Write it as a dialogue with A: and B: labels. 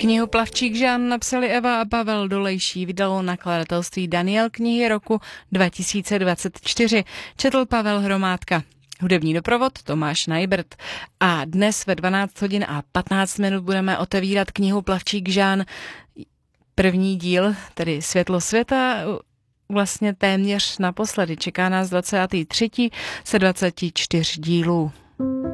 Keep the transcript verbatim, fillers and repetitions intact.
A: Knihu Plavčík Žán napsali Eva a Pavel Dolejší, vydalo nakladatelství Daniel knihy roku dva tisíce dvacet čtyři. Četl Pavel Hromádka. Hudební doprovod Tomáš Najbrt. A dnes ve dvanáct hodin a patnáct minut budeme otevírat knihu Plavčík Žán. První díl, tedy Světlo světa, vlastně téměř naposledy. Čeká nás dvacátý třetí se dvaceti čtyř dílů.